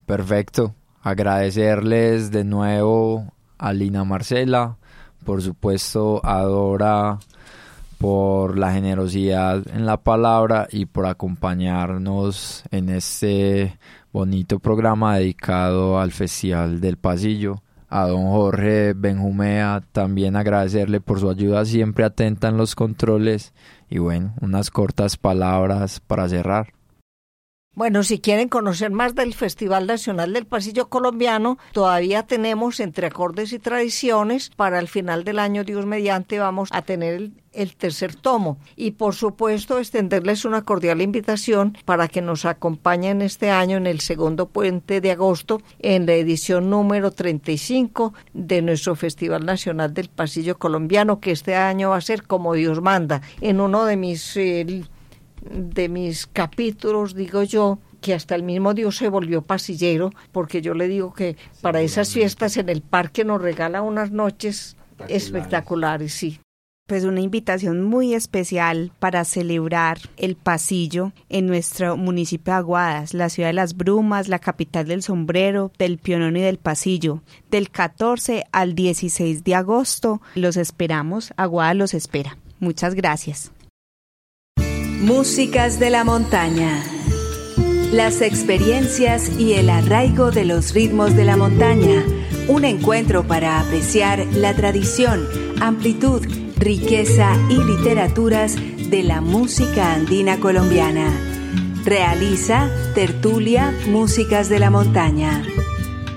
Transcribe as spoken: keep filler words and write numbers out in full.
Perfecto. Agradecerles de nuevo a Lina Marcela, por supuesto a Dora por la generosidad en la palabra y por acompañarnos en este bonito programa dedicado al Festival del Pasillo. A don Jorge Benjumea también agradecerle por su ayuda siempre atenta en los controles y bueno, unas cortas palabras para cerrar. Bueno, si quieren conocer más del Festival Nacional del Pasillo Colombiano, todavía tenemos Entre Acordes y Tradiciones. Para el final del año, Dios mediante, vamos a tener el, el tercer tomo. Y por supuesto, extenderles una cordial invitación para que nos acompañen este año en el segundo puente de agosto, en la edición número treinta y cinco de nuestro Festival Nacional del Pasillo Colombiano, que este año va a ser como Dios manda. En uno de mis... Eh, de mis capítulos digo yo que hasta el mismo Dios se volvió pasillero, porque yo le digo que para esas fiestas en el parque nos regala unas noches espectaculares, espectaculares sí. Pues una invitación muy especial para celebrar el pasillo en nuestro municipio de Aguadas, la ciudad de las brumas, la capital del sombrero, del pionón y del pasillo. Del catorce al dieciséis de agosto los esperamos, Aguadas los espera. Muchas gracias. Músicas de la montaña. Las experiencias y el arraigo de los ritmos de la montaña. Un encuentro para apreciar la tradición, amplitud, riqueza y literaturas de la música andina colombiana. Realiza Tertulia Músicas de la Montaña.